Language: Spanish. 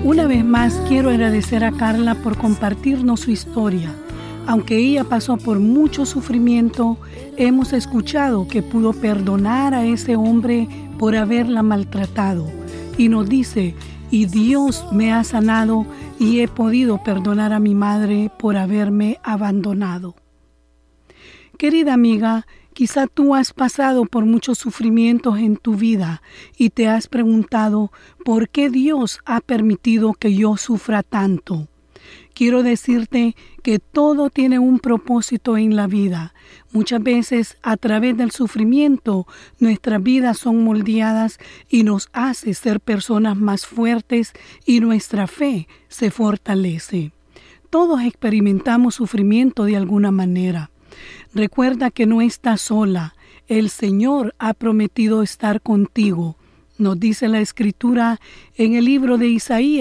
Una vez más quiero agradecer a Carla por compartirnos su historia. Aunque ella pasó por mucho sufrimiento, hemos escuchado que pudo perdonar a ese hombre por haberla maltratado. Y nos dice, y Dios me ha sanado y he podido perdonar a mi madre por haberme abandonado. Querida amiga, quizá tú has pasado por muchos sufrimientos en tu vida y te has preguntado, ¿por qué Dios ha permitido que yo sufra tanto? Quiero decirte que todo tiene un propósito en la vida. Muchas veces, a través del sufrimiento, nuestras vidas son moldeadas y nos hace ser personas más fuertes y nuestra fe se fortalece. Todos experimentamos sufrimiento de alguna manera. Recuerda que no estás sola. El Señor ha prometido estar contigo. Nos dice la Escritura en el libro de Isaías,